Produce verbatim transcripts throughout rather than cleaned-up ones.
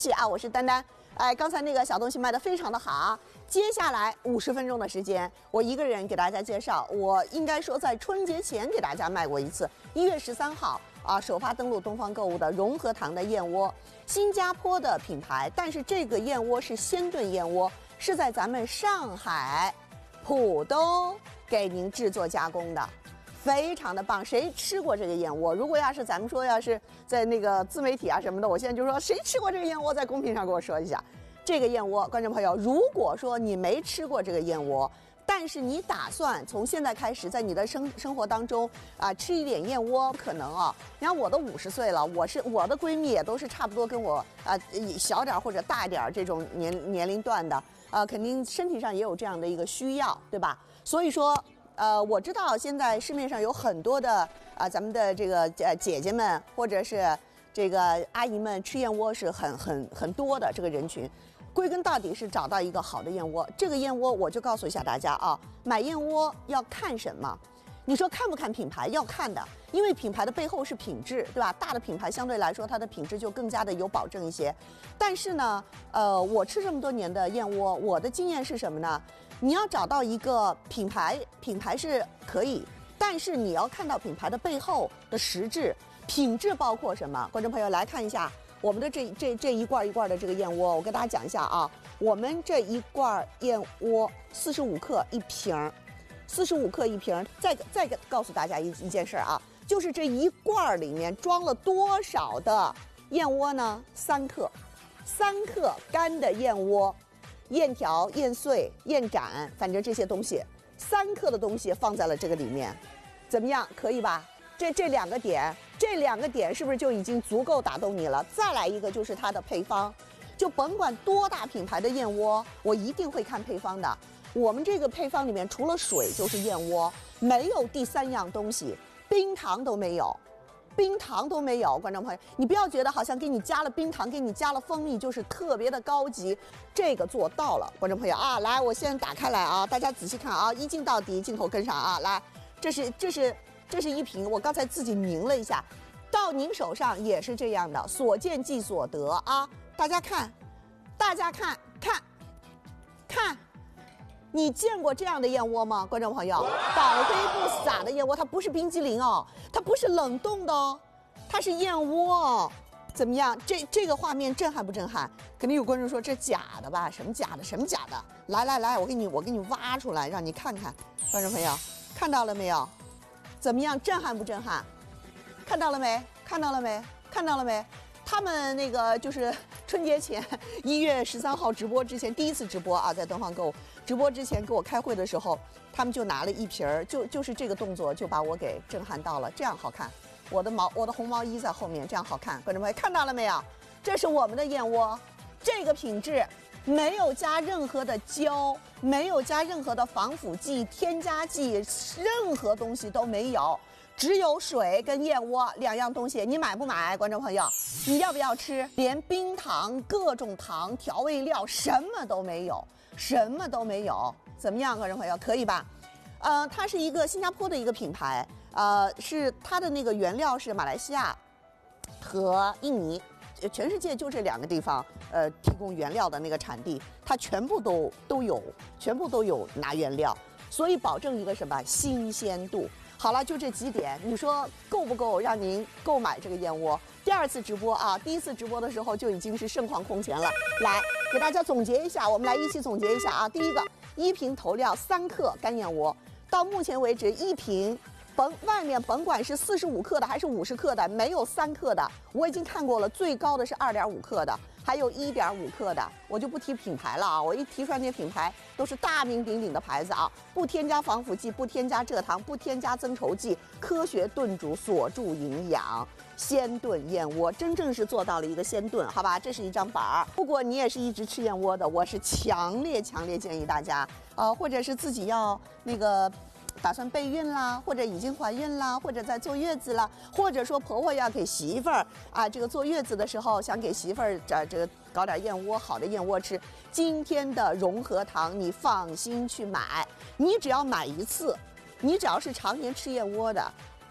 啊，我是丹丹。哎，刚才那个小东西卖的非常的好。接下来五十分钟的时间，我一个人给大家介绍。我应该说在春节前给大家卖过一次，一月十三号啊，首发登陆东方购物的融合堂的燕窝，新加坡的品牌，但是这个燕窝是鲜炖燕窝，是在咱们上海浦东给您制作加工的。 非常的棒，谁吃过这个燕窝？如果要是咱们说要是在那个自媒体啊什么的，我现在就说谁吃过这个燕窝，在公屏上给我说一下。这个燕窝，观众朋友，如果说你没吃过这个燕窝，但是你打算从现在开始在你的生生活当中啊吃一点燕窝，可能啊，你看我都五十岁了，我是我的闺蜜也都是差不多跟我啊小点或者大点这种年年龄段的，啊，肯定身体上也有这样的一个需要，对吧？所以说。 呃，我知道现在市面上有很多的啊、呃，咱们的这个呃姐姐们或者是这个阿姨们吃燕窝是很很很多的这个人群，归根到底是找到一个好的燕窝。这个燕窝我就告诉一下大家啊，买燕窝要看什么？你说看不看品牌？要看的，因为品牌的背后是品质，对吧？大的品牌相对来说它的品质就更加的有保证一些。但是呢，呃，我吃这么多年的燕窝，我的经验是什么呢？ 你要找到一个品牌，品牌是可以，但是你要看到品牌的背后的实质，品质包括什么？观众朋友来看一下我们的这这这一罐一罐的这个燕窝，我跟大家讲一下啊，我们这一罐燕窝四十五克一瓶，四十五克一瓶。再再告诉大家一一件事啊，就是这一罐里面装了多少的燕窝呢？三克，三克干的燕窝。 燕条、燕碎、燕盏，反正这些东西，三克的东西放在了这个里面，怎么样？可以吧？这这两个点，这两个点是不是就已经足够打动你了？再来一个就是它的配方，就甭管多大品牌的燕窝，我一定会看配方的。我们这个配方里面除了水就是燕窝，没有第三样东西，冰糖都没有。 冰糖都没有，观众朋友，你不要觉得好像给你加了冰糖，给你加了蜂蜜就是特别的高级，这个做到了，观众朋友啊，来，我先打开来啊，大家仔细看啊，一镜到底，镜头跟上啊，来，这是这是这是一瓶，我刚才自己拧了一下，到您手上也是这样的，所见即所得啊，大家看，大家看看看。 你见过这样的燕窝吗，观众朋友？保菲不撒的燕窝，它不是冰激凌哦，它不是冷冻的哦，它是燕窝哦。怎么样？这这个画面震撼不震撼？肯定有观众说这假的吧？什么假的？什么假的？来来来，我给你我给你挖出来，让你看看，观众朋友看到了没有？怎么样？震撼不震撼？看到了没？看到了没？看到了没？ 他们那个就是春节前一月十三号直播之前第一次直播啊，在东方购物直播之前给我开会的时候，他们就拿了一瓶儿，就就是这个动作就把我给震撼到了，这样好看。我的毛我的红毛衣在后面，这样好看。观众朋友看到了没有？这是我们的燕窝，这个品质没有加任何的胶，没有加任何的防腐剂、添加剂，任何东西都没有。 只有水跟燕窝两样东西，你买不买？观众朋友，你要不要吃？连冰糖、各种糖、调味料什么都没有，什么都没有，怎么样，观众朋友，可以吧？呃，它是一个新加坡的一个品牌，呃，是它的那个原料是马来西亚和印尼，全世界就这两个地方，呃，提供原料的那个产地，它全部都都有，全部都有拿原料，所以保证一个什么新鲜度。 好了，就这几点，你说够不够让您购买这个燕窝？第二次直播啊，第一次直播的时候就已经是盛况空前了。来，给大家总结一下，我们来一起总结一下啊。第一个，一瓶头料三克干燕窝，到目前为止一瓶，甭外面甭管是四十五克的还是五十克的，没有三克的，我已经看过了，最高的是二点五克的。 还有一点五克的，我就不提品牌了啊！我一提出来那些品牌都是大名鼎鼎的牌子啊，不添加防腐剂，不添加蔗糖，不添加增稠剂，科学炖煮锁住营养，鲜炖燕窝，真正是做到了一个鲜炖，好吧？这是一张板儿。如果你也是一直吃燕窝的，我是强烈强烈建议大家，呃，或者是自己要那个。 打算备孕啦，或者已经怀孕啦，或者在坐月子啦，或者说婆婆要给媳妇儿啊，这个坐月子的时候想给媳妇儿这这个搞点燕窝，好的燕窝吃。今天的融合堂，你放心去买，你只要买一次，你只要是常年吃燕窝的。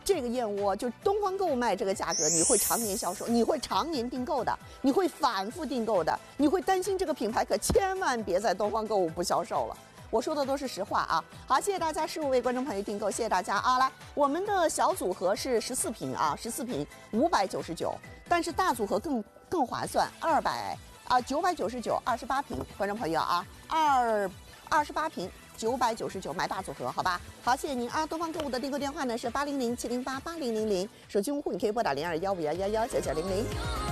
这个燕窝就东方购物卖这个价格，你会常年销售，你会常年订购的，你会反复订购的，你会担心这个品牌，可千万别在东方购物不销售了。我说的都是实话啊！好，谢谢大家十五位观众朋友订购，谢谢大家啊！来，我们的小组合是十四瓶啊，十四瓶五百九十九，但是大组合更更划算，二百啊九百九十九，二十八瓶，观众朋友啊，二二十八瓶。九百九十九买大组合，好吧？好，谢谢您啊！东方购物的订购电话呢是八零零七零八八零零零，手机用户你可以拨打零二幺五幺幺幺九九零零。